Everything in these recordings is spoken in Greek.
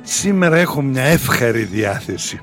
Σήμερα έχω μια εύχαρη διάθεση.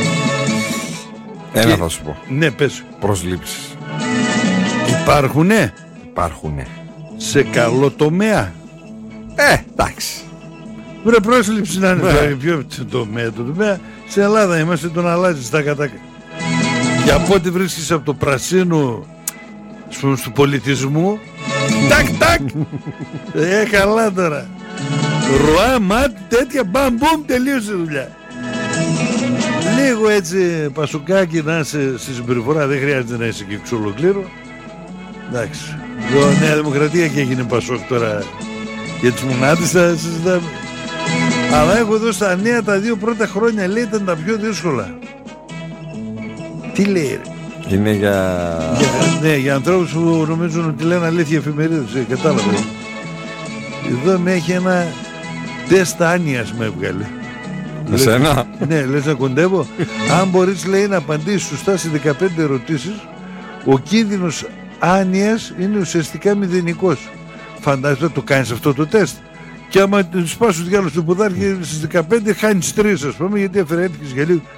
Ένα θα σου πω. Ναι, πες. Προσλήψεις. Υπάρχουνε. Υπάρχουνε. Σε καλό τομέα. Εντάξει. Βρε, πρόσληψη να είναι πιο τομέα. Το τομέα στην Ελλάδα είμαστε, τον αλλάζεις τα κατάκα. Και από ό,τι βρίσκεις από το πρασίνο του πολιτισμού, τάκ, καλά τώρα. Ροά, μάτι, τέτοια, μπαμ, τελείωσε η δουλειά. Λίγο έτσι πασουκάκι να είσαι στη συμπεριφορά, δεν χρειάζεται να είσαι και εξ ολοκλήρου. Εντάξει. Η Νέα Δημοκρατία και έγινε Πασόκ τώρα, για τις μονάδες θα συζητάμε. Αλλά έχω εδώ στα νέα τα 2 πρώτα χρόνια, λέει, ήταν τα πιο δύσκολα. Τι λέει, ρε? Είναι για ανθρώπους που νομίζουν ότι λένε αλήθεια εφημερίδες. Κατάλαβε. Εδώ με έχει ένα τεστ άνοιας με έβγαλε. Εσένα? Ναι, λες να κοντεύω. Αν μπορείς, λέει, να απαντήσεις σωστά σε 15 ερωτήσεις, ο κίνδυνος άνοιας είναι ουσιαστικά μηδενικός. Φαντάζομαι το κάνεις αυτό το τεστ. Και άμα σπάσεις τους διάλογους του ποδάρι στις 15, χάνεις 3, ας πούμε, γιατί αφαιρέθηκες για λίγο.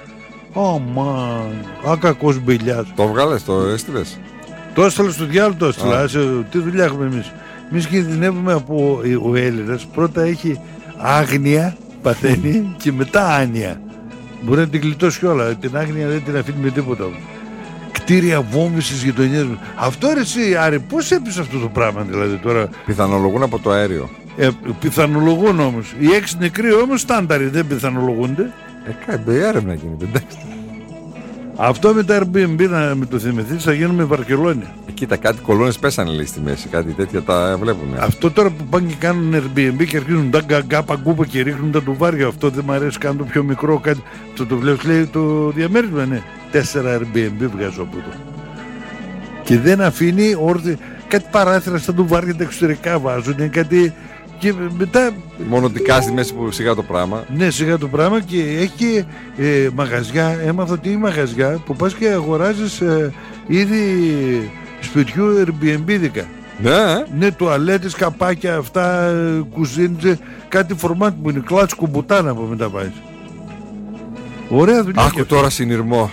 Κακός μπηλιάς. Το βγάλες, το έστειλες? Το έστειλα στο διάλογο, το έστειλα. Τι δουλειά έχουμε εμείς? Εμείς κινδυνεύουμε από ο Έλληνας. Πρώτα έχει άγνοια, παθαίνει, και μετά άνοια. Μπορεί να την γλιτώσει κιόλα. Την άγνοια δεν την αφήνει με τίποτα. Κτίρια βόμβησης γειτονιές. Αυτό ρε εσύ, Άρη, πώς έπεισε αυτό το πράγμα δηλαδή τώρα? Πιθανολογούν από το αέριο. Πιθανολογούν όμως. Οι 6 νεκροί όμως στάνταροι, δεν πιθανολογούνται. Έρευνα γίνεται, εντάξει. Αυτό με τα Airbnb, να με το θυμηθείς, θα γίνουμε Βαρκελόνη. Κοίτα, κάτι κολόνες πέσανε, λέει, στη μέση. Κάτι τέτοια τα βλέπουν. Αυτό τώρα που πάνε και κάνουν Airbnb και αρχίζουν τα γκάπα γκούπα και ρίχνουν τα τουβάρια. Αυτό δεν μου αρέσει, κάνω το πιο μικρό. Κάτι. Το βλέπεις, λέει, το διαμέρισμα, ναι. 4 Airbnb βγάζω από εδώ. Και δεν αφήνει όρθιο. Κάτι παράθυρα στα τουβάρια τα εξωτερικά βάζουν. Κάτι. Και μετά. Μονοτικά στη μέση που σιγά το πράγμα. Ναι, σιγά το πράγμα, και έχει μαγαζιά. Έμαθα ότι είναι μαγαζιά που πας και αγοράζεις ήδη σπιτιού Airbnb-δικα. Ναι, τουαλέτες, καπάκια, αυτά, κουζίνες, κάτι φορμάτ που είναι κλάτσικο μπουτάνα που μετά βάζεις. Ωραία δουλειά. Άκου τώρα συνειρμό.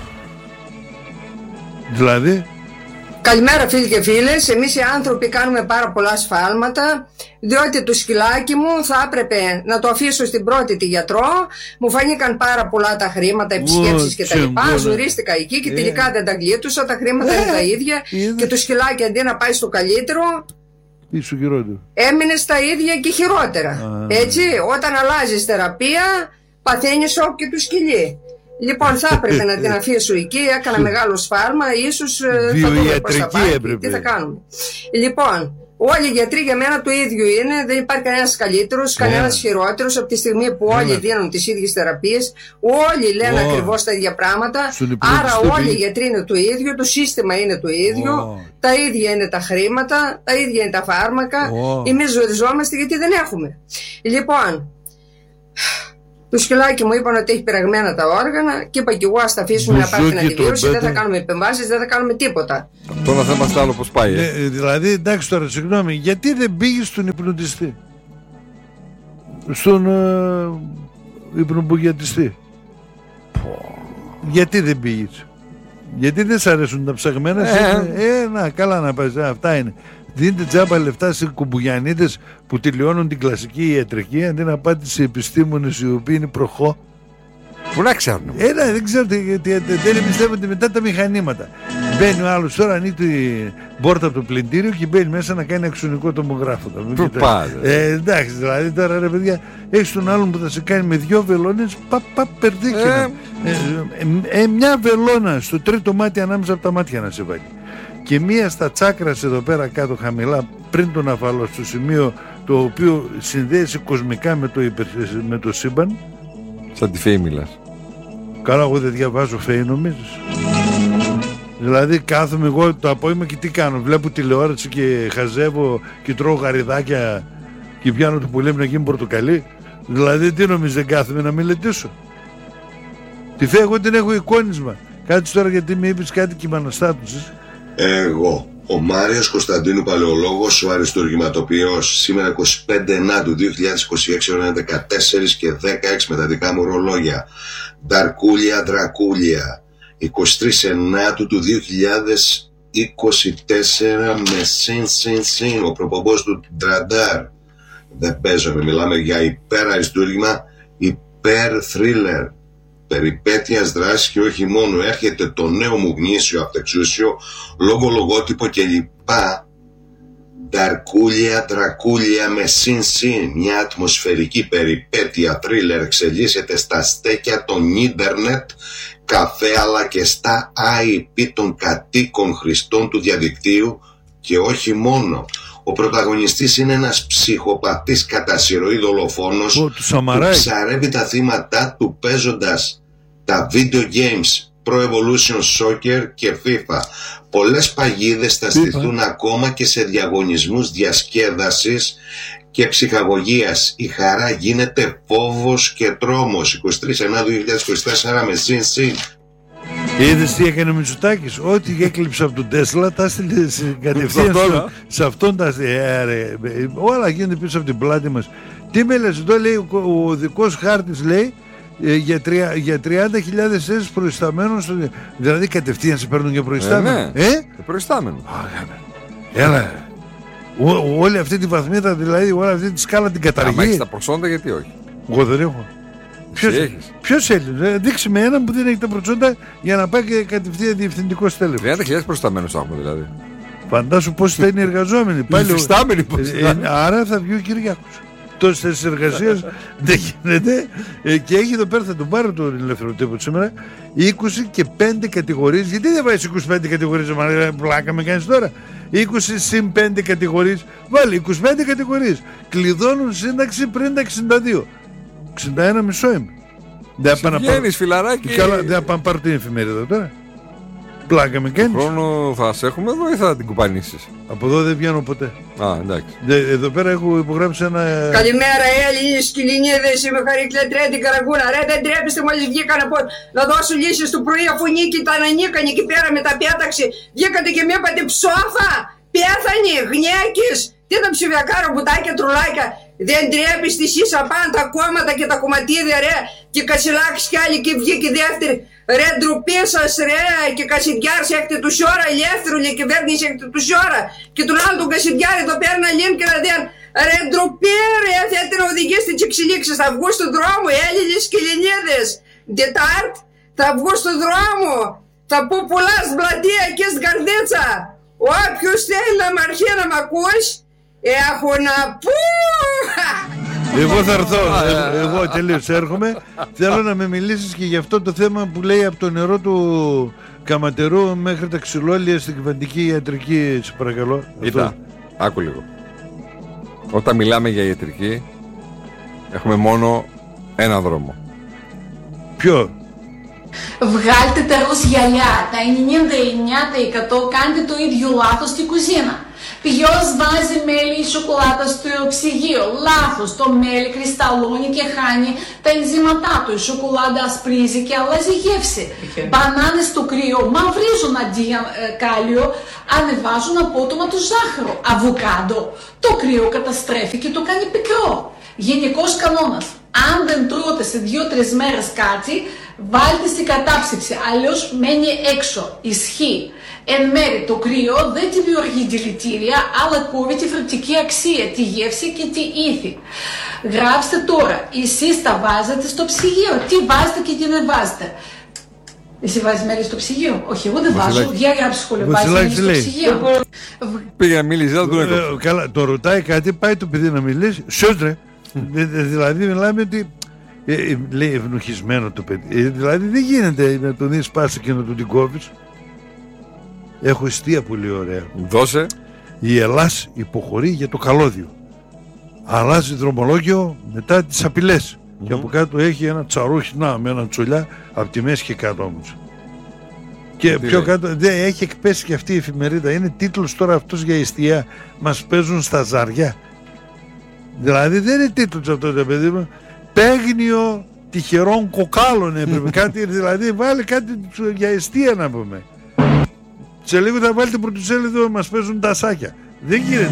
Δηλαδή. Καλημέρα φίλοι και φίλες. Εμείς οι άνθρωποι κάνουμε πάρα πολλά σφάλματα, διότι το σκυλάκι μου θα έπρεπε να το αφήσω στην πρώτη τη γιατρό. Μου φανήκαν πάρα πολλά τα χρήματα, επισκέψεις και τα λοιπά. Ζουρίστηκα εκεί και τελικά δεν τα γλίτουσα. Τα χρήματα είναι τα ίδια. Και το σκυλάκι, αντί να πάει στο καλύτερο, έμεινε στα ίδια και χειρότερα. Έτσι, όταν αλλάζεις θεραπεία, παθαίνεις σοκ και του σκυλί. Λοιπόν, θα έπρεπε να την αφήσω εκεί. Έκανα μεγάλο σφάλμα. Ίσως θα δούμε πώς θα πάει. Τι θα κάνουμε? Λοιπόν, όλοι οι γιατροί για μένα το ίδιο είναι. Δεν υπάρχει κανένας καλύτερος, κανένας χειρότερος. Από τη στιγμή που όλοι δίνουν τις ίδιες θεραπείες, όλοι λένε ακριβώς τα ίδια πράγματα. Άρα όλοι οι γιατροί είναι το ίδιο. Το σύστημα είναι το ίδιο. Τα ίδια είναι τα χρήματα. Τα ίδια είναι τα φάρμακα. Εμείς ζοριζόμαστε γιατί δεν έχουμε. Λοιπόν, το σκυλάκι μου είπαν ότι έχει πειραγμένα τα όργανα και είπα και εγώ ας τα αφήσουμε να πάρει την αντιβίωση. Δεν θα κάνουμε επεμβάσεις, δεν θα κάνουμε τίποτα. Τώρα θα είμαστε άλλο πως πάει. Δηλαδή, εντάξει τώρα, συγγνώμη, γιατί δεν πήγες στον υπνοτιστή? Στον υπνοπογιατιστή. Γιατί δεν πήγες? Γιατί δεν σ' αρέσουν τα ψαγμένα? Να, καλά να πας, αυτά είναι. Δίνετε τζάμπα λεφτά σε κουμπουγιανίτες που τελειώνουν την κλασική ιατρική, αντί να πάτε σε επιστήμονες οι οποίοι είναι προχώ. Πού να ξέρουν? Δεν ξέρω, δεν εμπιστεύονται μετά τα μηχανήματα. Μπαίνει ο άλλος τώρα, ανοίγει την πόρτα από το πλυντήριο και μπαίνει μέσα να κάνει αξονικό τομογράφο. Πού πάει? Εντάξει, δηλαδή τώρα, ρε παιδιά, έχεις τον άλλον που θα σε κάνει με 2 βελόνες, περδίκινα. Μια βελόνα στο τρίτο μάτι ανάμεσα από τα μάτια να σε βάλει. Και μία στα τσάκρας εδώ πέρα κάτω χαμηλά, πριν τον αφαλό, στο σημείο το οποίο συνδέεται κοσμικά με το σύμπαν. Σαν τη Φέη μιλάς? Καλά, εγώ δεν διαβάζω Φέη, νομίζεις? Δηλαδή κάθομαι εγώ το απόγευμα και τι κάνω? Βλέπω τηλεόραση και χαζεύω και τρώω γαριδάκια και πιάνω το πουλί μου να γίνει πορτοκαλί? Δηλαδή τι νομίζεις, δεν κάθομαι να μελετήσω? Τη Φέη εγώ την έχω εικόνισμα. Κάτσε τώρα, γιατί με είπες κάτι και με αναστάτωσες. Εγώ Ο Μάριος Κωνσταντίνου Παλαιολόγος, ο αριστουργηματοποιός, σήμερα 25 Ενάτου 2026, ώρα 14 και 16 με τα δικά μου ρολόγια. Νταρκούλια Δρακούλια, 23 Ενάτου του 2024 με συν. Ο προπομπός του Ντραντάρ. Δεν παίζομαι, μιλάμε για υπερ-αριστούργημα, υπερ-θρίλερ. Περιπέτειας, δράσης και όχι μόνο. Έρχεται το νέο μου γνήσιο αυτεξούσιο, λογότυπο και λοιπά. Νταρκούλια, Δρακούλια με συν. Μια ατμοσφαιρική περιπέτεια θρίλερ εξελίσσεται στα στέκια των ίντερνετ καφέ, αλλά και στα IP των κατοίκων χρηστών του διαδικτύου και όχι μόνο. Ο πρωταγωνιστής είναι ένας ψυχοπαθής κατά συρροή δολοφόνος που ψαρεύει τα θύματα του παίζοντας τα video games Pro Evolution Soccer και FIFA. Πολλές παγίδες θα στηθούν ακόμα και σε διαγωνισμούς διασκέδασης και ψυχαγωγίας. Η χαρά γίνεται φόβος και τρόμος. 23 Ενάτου 2024 με συν. Είδες τι έκανε ο Μητσοτάκης? Ό,τι έκλειψε από τον Τέσλα τα έστειλε κατευθείαν σε αυτόν τα όλα γίνονται πίσω από την πλάτη μας. Τι με λες εδώ, λέει ο δικός χάρτης, λέει για 30.000 θέσεις προϊσταμένους, δηλαδή κατευθείαν σε παίρνουν για προϊστάμενο. Προϊστάμενο. Έλα. Όλη αυτή τη βαθμίδα, δηλαδή όλη αυτή τη σκάλα την καταργεί. Αν έχεις τα προσόντα, γιατί όχι? Εγώ δεν έχω. Ποιος έλεγε? Δείξει με έναν που δεν έχει τα προσόντα για να πάει και κατευθείαν διευθυντικό στέλεχος. 30.000 προϊσταμένους έχουμε δηλαδή. Φαντάσου πόσοι θα είναι εργαζόμενοι. Άρα θα βγει ο Κυριάκος. Τόσες θέσεις εργασίας δεν γίνεται. Και έχει εδώ πέρα, θα τον πάρω τον ελεύθερο τύπο σήμερα, 20 και 5 κατηγορίες. Γιατί δεν βάζεις 25 κατηγορίες? Πλάκα με κάνεις τώρα. 20 συν 5 κατηγορίες. Βάλει 25 κατηγορίες. Κλειδώνουν σύνταξη πριν τα 62. 61 μισό είμαι. Βγαίνεις φιλαράκι. Δεν θα πάμε πάρω την εφημερίδα τώρα. Πλάκα με κάνεις. Χρόνο θα σε έχουμε εδώ ή θα την κουπανίσεις? Από εδώ δεν βγαίνω ποτέ. Εντάξει. Εδώ πέρα έχω υπογράψει ένα... Καλημέρα Έλληνες σκυλινίδες, είμαι Χαρίκλα Τρέντι Καραγκούνα. Ρε, δεν τρέπεστε μόλις βγήκαν από να δώσω λύσεις του πρωί, αφού Νίκη ήταν ανίκανη εκεί πέρα με τα πέταξη. Βγήκατε και με είπατε ψόφα, πέθανε, γνιάκης. Τι τα ψηφιακά ρομποτάκια, τρουλάκια. Δεν τρέπεστε εσείς απάνω τα κόμματα και τα κομματίδια, ρε. Και Κασιλάκης κι άλλοι και βγήκε δεύτερη. Ρε, ντροπή σας, ρε. Και Κασιδιάρης έχετε τους ώρα ελεύθερου, λέει κυβέρνηση έχετε τους ώρα. Και τον άλλο τον Κασιδιάρη το παίρνει λίμ και να δέν. Ρε, ντροπή, ρε. Θέλετε να οδηγήσετε τις εξελίξεις. Θα βγουν στον δρόμο, Έλληνες και Ελληνίδες. Δετάρτ, θα βγουν στον δρόμο. Θα πω πολλά στην πλατεία και στην καρδίτσα. Όποιος θέλει να μ' αρχίσει να μ' ακούσει, έχω να πω. Εγώ θα έρθω. Εγώ τελείως έρχομαι. Θέλω να με μιλήσεις και για αυτό το θέμα που λέει από το νερό του Καματερού μέχρι τα ξυλόλια στην κυβερνητική ιατρική. Σε παρακαλώ. Κοίτα, άκου λίγο. Όταν μιλάμε για ιατρική, έχουμε μόνο ένα δρόμο. Ποιο? Βγάλτε τα ροζ γυαλιά. Τα 99% κάντε το ίδιο λάθος στην κουζίνα. Ποιος βάζει μέλι ή σοκολάτα στο ψυγείο? Λάθος, το μέλι κρυσταλλώνει και χάνει τα ενζήματά του. Η σοκολάτα ασπρίζει και αλλάζει γεύση. Μπανάνες στο κρύο μαυρίζουν αντί για κάλιο, ανεβάζουν απότομα το ζάχαρο. Αβοκάντο, το κρύο καταστρέφει και το κάνει πικρό. Γενικός κανόνας, αν δεν τρώτε σε 2-3 μέρες κάτι, βάλτε στην κατάψυξη, αλλιώς μένει έξω. Ισχύει. Εν μέρει το κρύο δεν τη δημιουργεί δηλητήρια, αλλά κόβει τη φρεπτική αξία, τη γεύση και τη ήθη. Γράψτε τώρα, εσείς τα βάζετε στο ψυγείο. Τι βάζετε και τι δεν βάζετε. Εσύ βάζεις μέλι στο ψυγείο? Όχι, εγώ δεν βάζω. Για γράψει σχολείο. Βάζεις μέλι στο ψυγείο. Πήγε να μιλήσει, δεν τον έκοψε. Καλά, το ρωτάει κάτι, πάει το παιδί να μιλήσει. Σιόντρε. Δηλαδή μιλάμε ότι λέει ευνοχισμένο το παιδί. Δηλαδή δεν γίνεται να τον δεις πάσο και να τον την κόβεις. Έχω εστία πολύ ωραία. Δώσε. Η Ελλάς υποχωρεί για το καλώδιο. Αλλάζει δρομολόγιο μετά τις απειλές. Και από κάτω έχει ένα τσαρούχι με ένα τσουλιά από τη μέση και κάτω όμως. Και πιο κάτω έχει εκπέσει και αυτή η εφημερίδα. Είναι τίτλος τώρα αυτός για εστία. Μας παίζουν στα ζαριά. Δηλαδή δεν είναι τίτλος αυτό το παιδί μου. Παίγνιο τυχερών κοκάλων έπρεπε. Κάτι, δηλαδή βάλει κάτι για εστία να πούμε. Σε λίγο θα βάλετε πρωτοσέλιδο, μας παίζουν τα σάκια. Δεν γίνεται.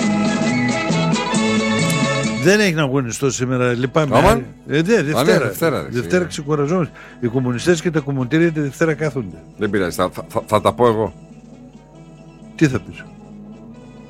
Δεν έχει να αγωνιστώ σήμερα, λυπάμαι. Δευτέρα ξεκουραζόμαστε. Οι κομμουνιστές και τα κομμουνιστήρια τη Δευτέρα κάθονται. Δεν πειράζει, θα τα πω εγώ. Τι θα πεις?